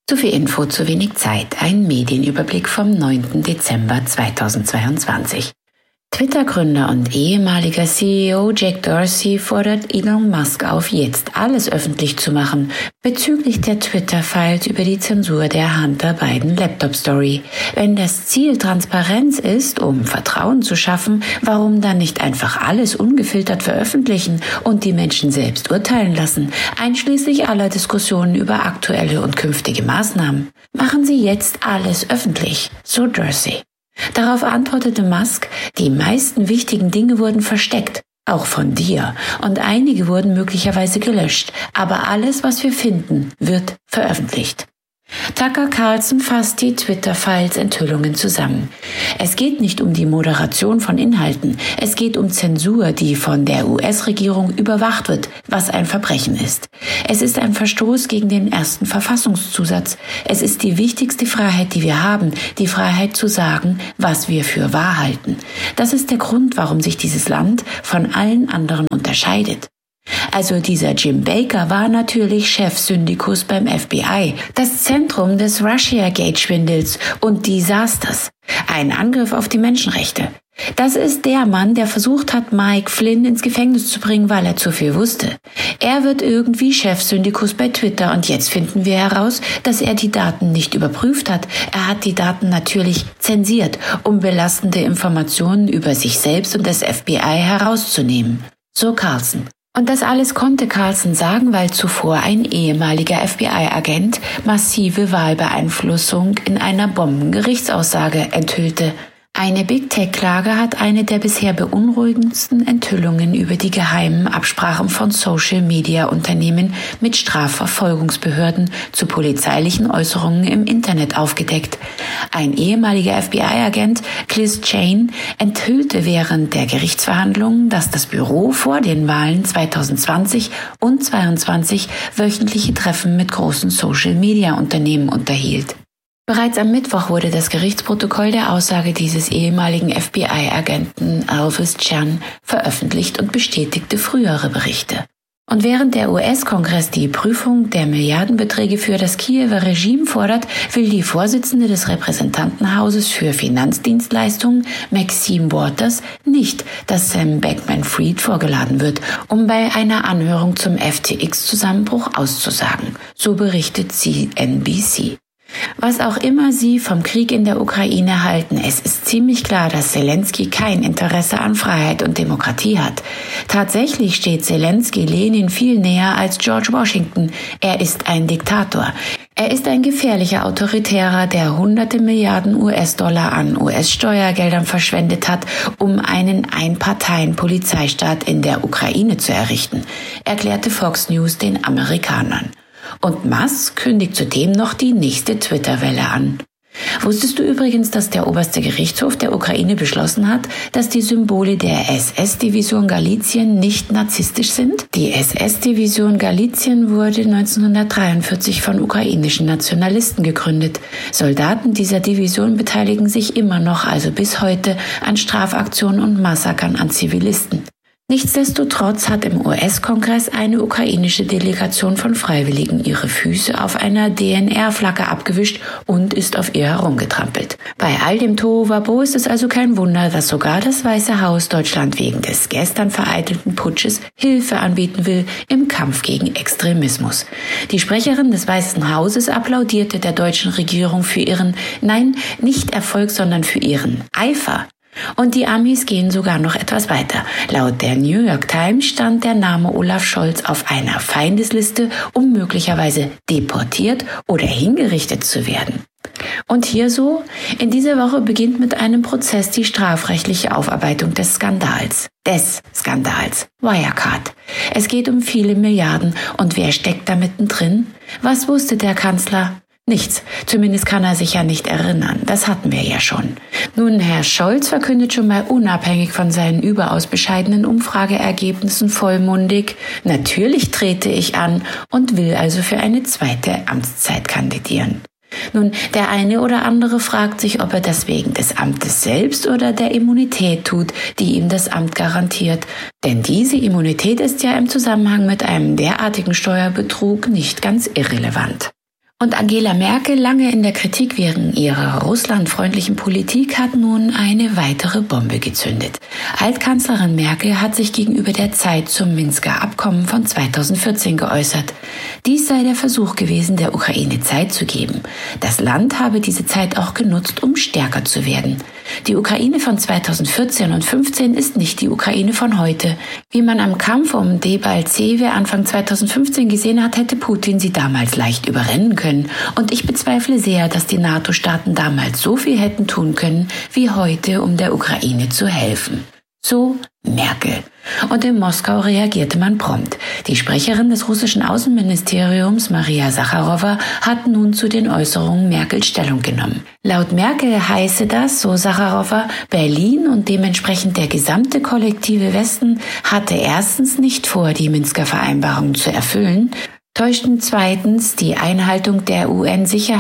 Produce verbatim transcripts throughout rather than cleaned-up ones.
Zu viel Info, zu wenig Zeit. Ein Medienüberblick vom neunten Dezember zweitausendzweiundzwanzig. Twitter-Gründer und ehemaliger C E O Jack Dorsey fordert Elon Musk auf, jetzt alles öffentlich zu machen bezüglich der Twitter-Files über die Zensur der Hunter Biden Laptop-Story. Wenn das Ziel Transparenz ist, um Vertrauen zu schaffen, warum dann nicht einfach alles ungefiltert veröffentlichen und die Menschen selbst urteilen lassen, einschließlich aller Diskussionen über aktuelle und künftige Maßnahmen? Machen Sie jetzt alles öffentlich, so Dorsey. Darauf antwortete Musk, die meisten wichtigen Dinge wurden versteckt, auch von dir, und einige wurden möglicherweise gelöscht, aber alles, was wir finden, wird veröffentlicht. Tucker Carlson fasst die Twitter-Files-Enthüllungen zusammen. Es geht nicht um die Moderation von Inhalten, es geht um Zensur, die von der U S-Regierung überwacht wird, was ein Verbrechen ist. Es ist ein Verstoß gegen den ersten Verfassungszusatz. Es ist die wichtigste Freiheit, die wir haben, die Freiheit zu sagen, was wir für wahr halten. Das ist der Grund, warum sich dieses Land von allen anderen unterscheidet. Also dieser Jim Baker war natürlich Chefsyndikus beim F B I, das Zentrum des Russiagate-Schwindels und Desasters. Ein Angriff auf die Menschenrechte. Das ist der Mann, der versucht hat, Mike Flynn ins Gefängnis zu bringen, weil er zu viel wusste. Er wird irgendwie Chefsyndikus bei Twitter und jetzt finden wir heraus, dass er die Daten nicht überprüft hat. Er hat die Daten natürlich zensiert, um belastende Informationen über sich selbst und das F B I herauszunehmen. So Carlson. Und das alles konnte Carlson sagen, weil zuvor ein ehemaliger F B I-Agent massive Wahlbeeinflussung in einer Bombengerichtsaussage enthüllte. Eine Big-Tech-Klage hat eine der bisher beunruhigendsten Enthüllungen über die geheimen Absprachen von Social-Media-Unternehmen mit Strafverfolgungsbehörden zu polizeilichen Äußerungen im Internet aufgedeckt. Ein ehemaliger F B I-Agent, Liz Cheney, enthüllte während der Gerichtsverhandlungen, dass das Büro vor den Wahlen zweitausendzwanzig und zweitausendzweiundzwanzig wöchentliche Treffen mit großen Social-Media-Unternehmen unterhielt. Bereits am Mittwoch wurde das Gerichtsprotokoll der Aussage dieses ehemaligen F B I-Agenten Elvis Chan veröffentlicht und bestätigte frühere Berichte. Und während der U S-Kongress die Prüfung der Milliardenbeträge für das Kiewer Regime fordert, will die Vorsitzende des Repräsentantenhauses für Finanzdienstleistungen, Maxine Waters, nicht, dass Sam Bankman-Fried vorgeladen wird, um bei einer Anhörung zum F T X-Zusammenbruch auszusagen. So berichtet C N B C. Was auch immer Sie vom Krieg in der Ukraine halten, es ist ziemlich klar, dass Zelensky kein Interesse an Freiheit und Demokratie hat. Tatsächlich steht Zelensky Lenin viel näher als George Washington. Er ist ein Diktator. Er ist ein gefährlicher Autoritärer, der hunderte Milliarden U S-Dollar an U S-Steuergeldern verschwendet hat, um einen Einparteien-Polizeistaat in der Ukraine zu errichten, erklärte Fox News den Amerikanern. Und Musk kündigt zudem noch die nächste Twitter-Welle an. Wusstest du übrigens, dass der oberste Gerichtshof der Ukraine beschlossen hat, dass die Symbole der S S-Division Galizien nicht narzisstisch sind? Die S S-Division Galizien wurde neunzehnhundertdreiundvierzig von ukrainischen Nationalisten gegründet. Soldaten dieser Division beteiligen sich immer noch, also bis heute, an Strafaktionen und Massakern an Zivilisten. Nichtsdestotrotz hat im U S-Kongress eine ukrainische Delegation von Freiwilligen ihre Füße auf einer D N R-Flagge abgewischt und ist auf ihr herumgetrampelt. Bei all dem Tohuwabohu ist es also kein Wunder, dass sogar das Weiße Haus Deutschland wegen des gestern vereitelten Putsches Hilfe anbieten will im Kampf gegen Extremismus. Die Sprecherin des Weißen Hauses applaudierte der deutschen Regierung für ihren, nein, nicht Erfolg, sondern für ihren Eifer. Und die Amis gehen sogar noch etwas weiter. Laut der New York Times stand der Name Olaf Scholz auf einer Feindesliste, um möglicherweise deportiert oder hingerichtet zu werden. Und hier so, in dieser Woche beginnt mit einem Prozess die strafrechtliche Aufarbeitung des Skandals. Des Skandals. Wirecard. Es geht um viele Milliarden. Und wer steckt da mittendrin? Was wusste der Kanzler? Nichts. Zumindest kann er sich ja nicht erinnern. Das hatten wir ja schon. Nun, Herr Scholz verkündet schon mal unabhängig von seinen überaus bescheidenen Umfrageergebnissen vollmundig: Natürlich trete ich an und will also für eine zweite Amtszeit kandidieren. Nun, der eine oder andere fragt sich, ob er das wegen des Amtes selbst oder der Immunität tut, die ihm das Amt garantiert. Denn diese Immunität ist ja im Zusammenhang mit einem derartigen Steuerbetrug nicht ganz irrelevant. Und Angela Merkel, lange in der Kritik wegen ihrer russlandfreundlichen Politik, hat nun eine weitere Bombe gezündet. Altkanzlerin Merkel hat sich gegenüber der Zeit zum Minsker Abkommen von zweitausendvierzehn geäußert. Dies sei der Versuch gewesen, der Ukraine Zeit zu geben. Das Land habe diese Zeit auch genutzt, um stärker zu werden. Die Ukraine von zweitausendvierzehn und fünfzehn ist nicht die Ukraine von heute. Wie man am Kampf um Debaltseve Anfang zweitausendfünfzehn gesehen hat, hätte Putin sie damals leicht überrennen können. Und ich bezweifle sehr, dass die NATO-Staaten damals so viel hätten tun können, wie heute, um der Ukraine zu helfen. So Merkel. Und in Moskau reagierte man prompt. Die Sprecherin des russischen Außenministeriums, Maria Sacharowa, hat nun zu den Äußerungen Merkels Stellung genommen. Laut Merkel heiße das, so Sacharowa, Berlin und dementsprechend der gesamte kollektive Westen hatte erstens nicht vor, die Minsker Vereinbarung zu erfüllen, täuschten zweitens die Einhaltung der U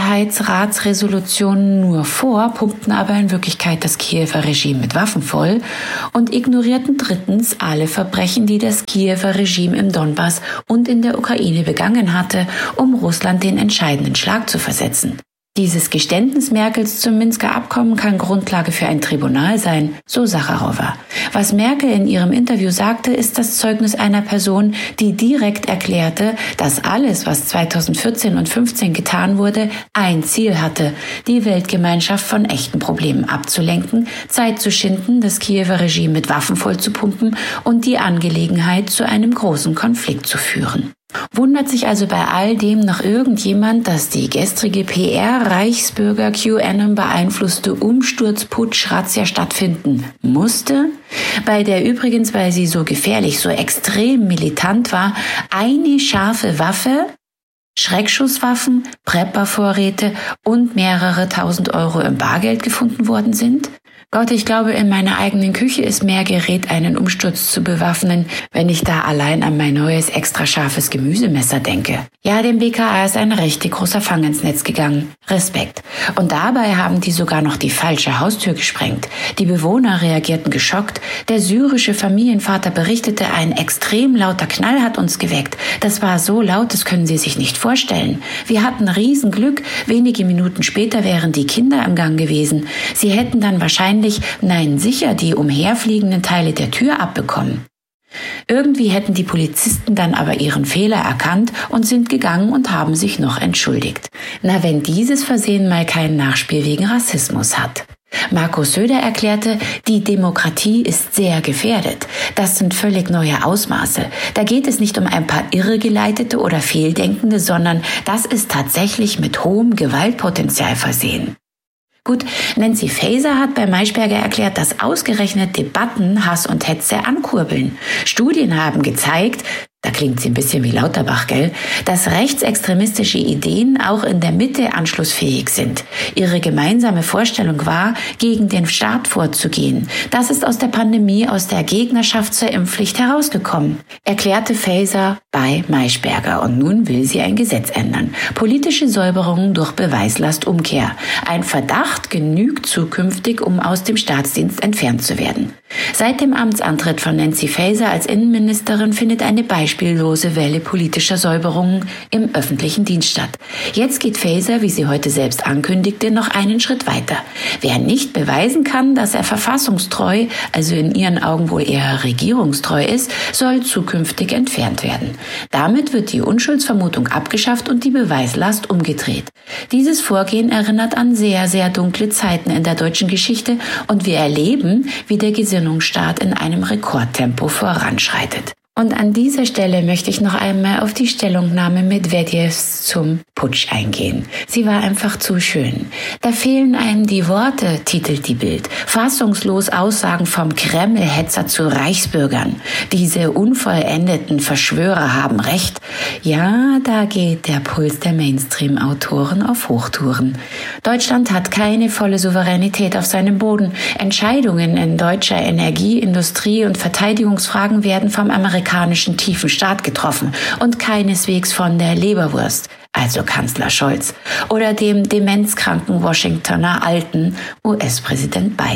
N-Sicherheitsratsresolutionen nur vor, pumpten aber in Wirklichkeit das Kiewer Regime mit Waffen voll und ignorierten drittens alle Verbrechen, die das Kiewer Regime im Donbass und in der Ukraine begangen hatte, um Russland den entscheidenden Schlag zu versetzen. Dieses Geständnis Merkels zum Minsker Abkommen kann Grundlage für ein Tribunal sein, so Sacharowa. Was Merkel in ihrem Interview sagte, ist das Zeugnis einer Person, die direkt erklärte, dass alles, was zweitausendvierzehn und fünfzehn getan wurde, ein Ziel hatte, die Weltgemeinschaft von echten Problemen abzulenken, Zeit zu schinden, das Kiewer Regime mit Waffen vollzupumpen und die Angelegenheit zu einem großen Konflikt zu führen. Wundert sich also bei all dem noch irgendjemand, dass die gestrige P R-Reichsbürger QAnon beeinflusste Umsturzputsch-Razzia stattfinden musste, bei der übrigens, weil sie so gefährlich, so extrem militant war, eine scharfe Waffe, Schreckschusswaffen, Preppervorräte und mehrere tausend Euro im Bargeld gefunden worden sind? Gott, ich glaube, in meiner eigenen Küche ist mehr Gerät, einen Umsturz zu bewaffnen, wenn ich da allein an mein neues extra scharfes Gemüsemesser denke. Ja, dem B K A ist ein richtig großer Fang ins Netz gegangen. Respekt. Und dabei haben die sogar noch die falsche Haustür gesprengt. Die Bewohner reagierten geschockt. Der syrische Familienvater berichtete, ein extrem lauter Knall hat uns geweckt. Das war so laut, das können Sie sich nicht vorstellen. Wir hatten Riesenglück. Wenige Minuten später wären die Kinder im Gang gewesen. Sie hätten dann wahrscheinlich nein, sicher die umherfliegenden Teile der Tür abbekommen. Irgendwie hätten die Polizisten dann aber ihren Fehler erkannt und sind gegangen und haben sich noch entschuldigt. Na, wenn dieses Versehen mal kein Nachspiel wegen Rassismus hat. Markus Söder erklärte, die Demokratie ist sehr gefährdet. Das sind völlig neue Ausmaße. Da geht es nicht um ein paar Irregeleitete oder Fehldenkende, sondern das ist tatsächlich mit hohem Gewaltpotenzial versehen. Gut, Nancy Faeser hat bei Maischberger erklärt, dass ausgerechnet Debatten Hass und Hetze ankurbeln. Studien haben gezeigt, da klingt sie ein bisschen wie Lauterbach, gell, dass rechtsextremistische Ideen auch in der Mitte anschlussfähig sind. Ihre gemeinsame Vorstellung war, gegen den Staat vorzugehen. Das ist aus der Pandemie, aus der Gegnerschaft zur Impfpflicht herausgekommen, erklärte Faeser bei Maischberger. Und nun will sie ein Gesetz ändern. Politische Säuberungen durch Beweislastumkehr. Ein Verdacht genügt zukünftig, um aus dem Staatsdienst entfernt zu werden. Seit dem Amtsantritt von Nancy Faeser als Innenministerin findet eine beispiellose Welle politischer Säuberungen im öffentlichen Dienst statt. Jetzt geht Faeser, wie sie heute selbst ankündigte, noch einen Schritt weiter. Wer nicht beweisen kann, dass er verfassungstreu, also in ihren Augen wohl eher regierungstreu ist, soll zukünftig entfernt werden. Damit wird die Unschuldsvermutung abgeschafft und die Beweislast umgedreht. Dieses Vorgehen erinnert an sehr, sehr dunkle Zeiten in der deutschen Geschichte und wir erleben, wie der Gesinnungsstaat in einem Rekordtempo voranschreitet. Und an dieser Stelle möchte ich noch einmal auf die Stellungnahme Medvedevs zum Putsch eingehen. Sie war einfach zu schön. Da fehlen einem die Worte, titelt die Bild. Fassungslos Aussagen vom Kreml-Hetzer zu Reichsbürgern. Diese unvollendeten Verschwörer haben Recht. Ja, da geht der Puls der Mainstream-Autoren auf Hochtouren. Deutschland hat keine volle Souveränität auf seinem Boden. Entscheidungen in deutscher Energie-, Industrie- und Verteidigungsfragen werden vom amerikanischen tiefen Staat getroffen und keineswegs von der Leberwurst, also Kanzler Scholz, oder dem demenzkranken Washingtoner Alten, U S-Präsident Biden.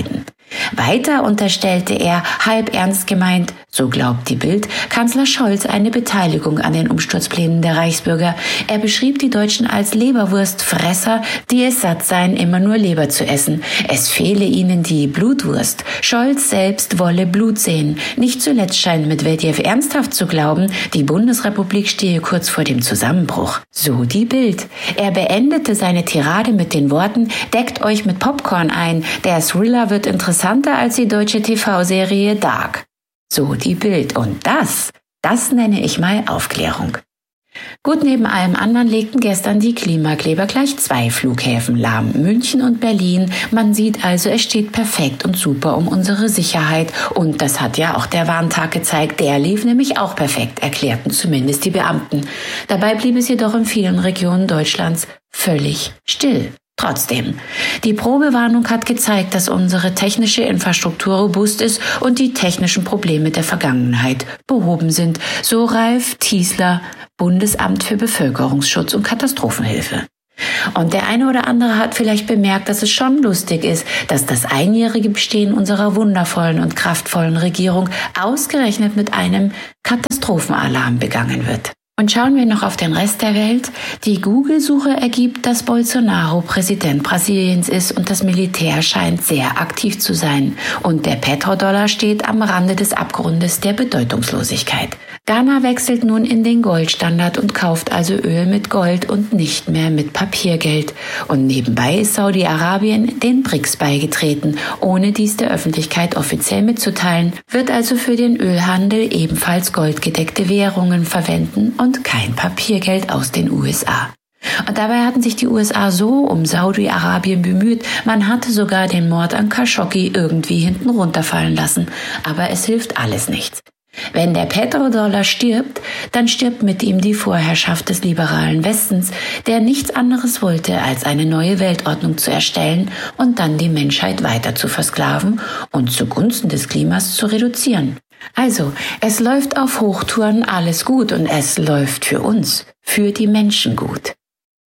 Weiter unterstellte er, halb ernst gemeint, so glaubt die Bild, Kanzler Scholz eine Beteiligung an den Umsturzplänen der Reichsbürger. Er beschrieb die Deutschen als Leberwurstfresser, die es satt seien, immer nur Leber zu essen. Es fehle ihnen die Blutwurst. Scholz selbst wolle Blut sehen. Nicht zuletzt scheint Medwedew ernsthaft zu glauben, die Bundesrepublik stehe kurz vor dem Zusammenbruch. So die Bild. Er beendete seine Tirade mit den Worten, deckt euch mit Popcorn ein, der Thriller wird interessanter als die deutsche T V-Serie Dark. So die Bild. Und das, das nenne ich mal Aufklärung. Gut, neben allem anderen legten gestern die Klimakleber gleich zwei Flughäfen lahm, München und Berlin. Man sieht also, es steht perfekt und super um unsere Sicherheit. Und das hat ja auch der Warntag gezeigt. Der lief nämlich auch perfekt, erklärten zumindest die Beamten. Dabei blieb es jedoch in vielen Regionen Deutschlands völlig still. Trotzdem, die Probewarnung hat gezeigt, dass unsere technische Infrastruktur robust ist und die technischen Probleme der Vergangenheit behoben sind, so Ralf Tiesler, Bundesamt für Bevölkerungsschutz und Katastrophenhilfe. Und der eine oder andere hat vielleicht bemerkt, dass es schon lustig ist, dass das einjährige Bestehen unserer wundervollen und kraftvollen Regierung ausgerechnet mit einem Katastrophenalarm begangen wird. Und schauen wir noch auf den Rest der Welt. Die Google-Suche ergibt, dass Bolsonaro Präsident Brasiliens ist und das Militär scheint sehr aktiv zu sein. Und der Petrodollar steht am Rande des Abgrundes der Bedeutungslosigkeit. Ghana wechselt nun in den Goldstandard und kauft also Öl mit Gold und nicht mehr mit Papiergeld. Und nebenbei ist Saudi-Arabien den B R I C S beigetreten, ohne dies der Öffentlichkeit offiziell mitzuteilen, wird also für den Ölhandel ebenfalls goldgedeckte Währungen verwenden und kein Papiergeld aus den U S A. Und dabei hatten sich die U S A so um Saudi-Arabien bemüht, man hatte sogar den Mord an Khashoggi irgendwie hinten runterfallen lassen. Aber es hilft alles nichts. Wenn der Petrodollar stirbt, dann stirbt mit ihm die Vorherrschaft des liberalen Westens, der nichts anderes wollte, als eine neue Weltordnung zu erstellen und dann die Menschheit weiter zu versklaven und zugunsten des Klimas zu reduzieren. Also, es läuft auf Hochtouren alles gut und es läuft für uns, für die Menschen gut.